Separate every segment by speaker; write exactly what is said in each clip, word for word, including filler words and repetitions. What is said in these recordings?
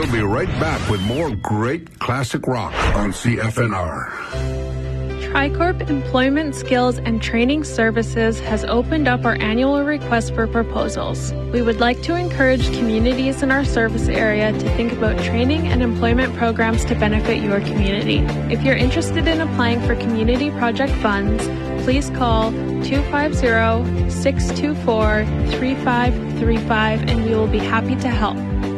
Speaker 1: We'll be right back with more great classic rock on C F N R.
Speaker 2: TriCorp Employment Skills and Training Services has opened up our annual request for proposals. We would like to encourage communities in our service area to think about training and employment programs to benefit your community. If you're interested in applying for community project funds, please call two five zero, six two four, three five three five and we will be happy to help.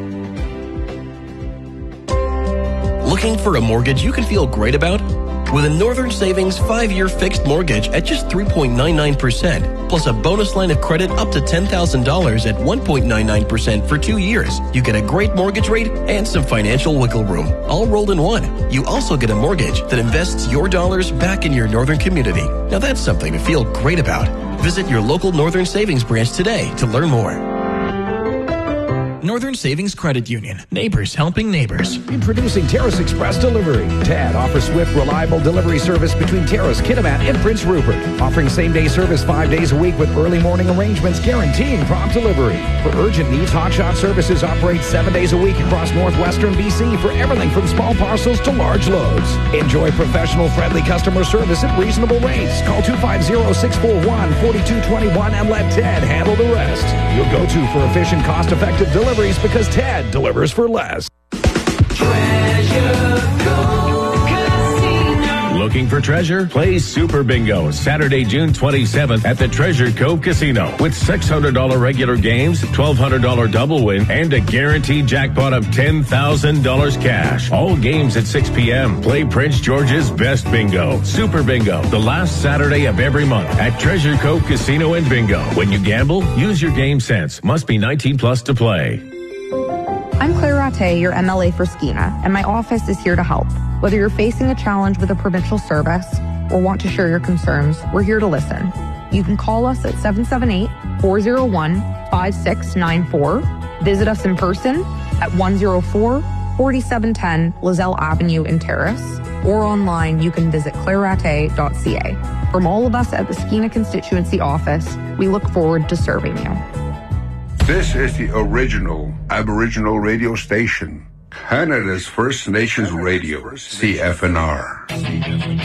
Speaker 3: Looking for a mortgage you can feel great about? With a Northern Savings five-year fixed mortgage at just three point nine nine percent, plus a bonus line of credit up to ten thousand dollars at one point nine nine percent for two years, you get a great mortgage rate and some financial wiggle room, all rolled in one. You also get a mortgage that invests your dollars back in your Northern community. Now that's something to feel great about. Visit your local Northern Savings branch today to learn more.
Speaker 4: Northern Savings Credit Union. Neighbors helping neighbors.
Speaker 5: Introducing Terrace Express Delivery. T A D offers swift, reliable delivery service between Terrace, Kitimat, and Prince Rupert. Offering same-day service five days a week with early morning arrangements guaranteeing prompt delivery. For urgent needs, Hotshot Services operates seven days a week across northwestern B C for everything from small parcels to large loads. Enjoy professional, friendly customer service at reasonable rates. Call two five zero, six four one, four two two one and let Ted handle the rest. Your go-to for efficient, cost-effective delivery because Ted delivers for less.
Speaker 6: Looking for treasure? Play Super Bingo Saturday, June twenty-seventh at the Treasure Cove Casino with six hundred dollars regular games, twelve hundred dollars double win, and a guaranteed jackpot of ten thousand dollars cash. All games at six p.m. Play Prince George's Best Bingo. Super Bingo, the last Saturday of every month at Treasure Cove Casino and Bingo. When you gamble, use your game sense. Must be nineteen plus to play.
Speaker 7: I'm Claire Ratte, your M L A for Skeena, and my office is here to help. Whether you're facing a challenge with a provincial service or want to share your concerns, we're here to listen. You can call us at seven seven eight, four zero one, five six nine four. Visit us in person at one oh four, four seven one oh Lizelle Avenue in Terrace, or online you can visit claire ratte dot c a. From all of us at the Skeena Constituency Office, we look forward to serving you.
Speaker 1: This is the original Aboriginal radio station, Canada's First Nations Radio, C F N R.